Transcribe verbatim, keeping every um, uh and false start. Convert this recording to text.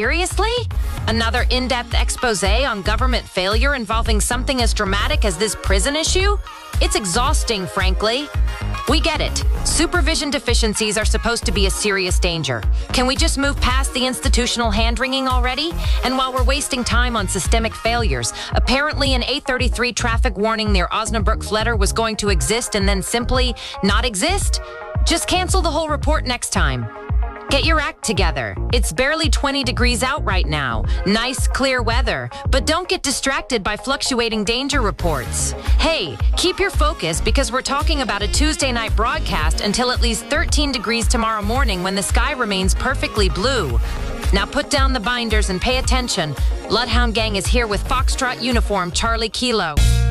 Seriously? Another in-depth expose on government failure involving something as dramatic as this prison issue? It's exhausting, frankly. We get it. Supervision deficiencies are supposed to be a serious danger. Can we just move past the institutional hand-wringing already? And while we're wasting time on systemic failures, apparently an eight thirty-three traffic warning near Osnabrück Fletter was going to exist and then simply not exist? Just cancel the whole report next time. Get your act together. It's barely twenty degrees out right now. Nice, clear weather. But don't get distracted by fluctuating danger reports. Hey, keep your focus because we're talking about a Tuesday night broadcast until at least thirteen degrees tomorrow morning when the sky remains perfectly blue. Now put down the binders and pay attention. Bloodhound Gang is here with Foxtrot uniform Charlie Kilo.